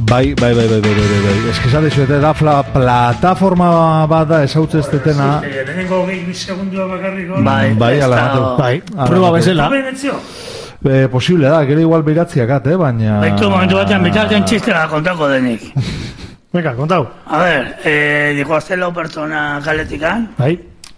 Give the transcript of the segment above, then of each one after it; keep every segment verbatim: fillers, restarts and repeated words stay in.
Bai, bai, bai, bai, bai, bai, bai. Ez que esate zuete da plataforma bat da esautze ez detena. Lehenengo gehi segundua bakarriko. Bai, bai, ala gatu. Bai, prueba bezala. Eh, posible da, gero igual beiratziakat, eh, baina... Baitu momentu batean bitartean txistera kontako denik. Venga, kontau. A ver, eh, dijoazte lau pertsona kaletikan. Bai.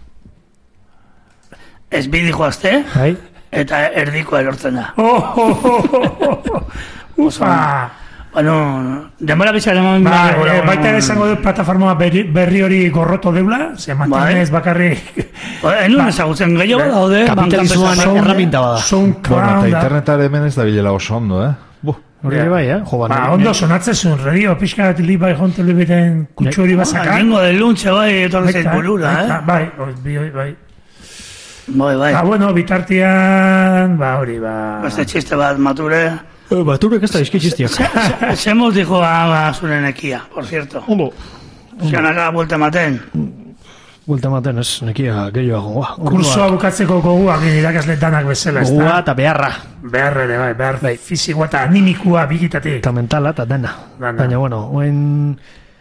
Ez bi dijoazte. Bai. Eta erdikoa erortzen da. Oh, oh, oh, oh. Ufa! Bueno, demora bizar eman... Ba, baita esango dut plataforma berri, berri hori gorroto deula, ze Martinez bakarri... Enun ezagutzen gehiago daude... Kapitalismoan erraminta bada. Bueno, eta internetare hemen ez da bilela oso ondo, eh? Hori bai, eh? Ba, ondo sonatzezun, radio, pixka bat li bai jonte libeten kutsu hori bazaka. Lengo del luntxe bai, etorri zait burura, eh? Bai, bai, bai. Bai, bai. Ba, bueno, bitartian, ba, hori, ba... Beste txiste bat, mature... Baturek ez da izkitxistiak. Semos dijo a zure nekia, por cierto. Ondo. Zianaka buelta maten. Buelta maten ez nekia gehiago. Kursoa bukatzeko goguak irakasle danak bezala, ez da? Gogua eta beharra. Beharra ere, bai, behar fizikoa eta animikua bigitatik. Eta mentala eta dena. Baina, bueno, oen...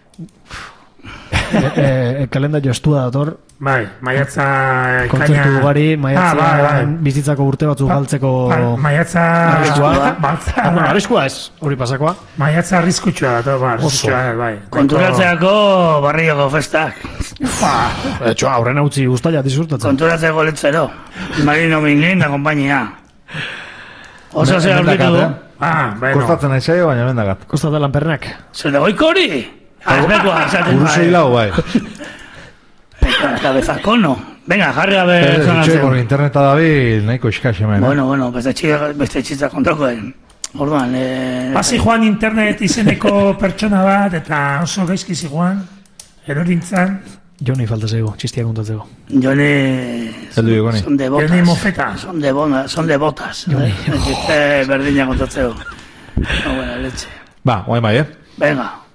Kalendario estua dator. Bai, maiatza... Kontzertu ugari, maiatza bizitzako urte batzu galtzeko... Maiatza... Arriskua. Bueno, arriskua ez, hori pasakoa. Maiatza arriskutsua dator, ba, arriskua, bai. Konturatzeako barrioko festak. Etxoa, aurren hautzi guztaila disfrutatzen. Konturatzeko letzero. Marino Minglin da kompainia. Oso ze aurritu du. Ah, bueno. Kostatzen aizaio, baina bendagat. Kostate lanpernak. Zure goiko hori? Azbekoa, esaten bai. Uruzo hilau, bai. Cabezacono. Venga, jarri a ver... Zutxe, con interneta dabil, nahiko iskaxe hemen. Bueno, bueno, beste txitza kontako den. Orduan, eh... Pasi joan internet izeneko pertsona bat, eta oso gaizki ziguan, erorintzan. Joni falta zego, txistia kontatzeko. Joni... Zeldu egoni. Son de botas. Joni mofeta. Son de, bona, son de botas. Joni. Txiste berdina kontatzeko. No, buena leche. Ba, guain bai, eh? Venga.